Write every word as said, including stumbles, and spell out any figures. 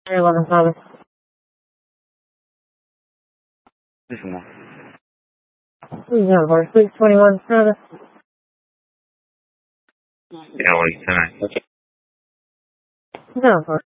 eleven, Father. Listen, zero four six twenty-one, Father. yeah, what are you tonight? Okay. zero four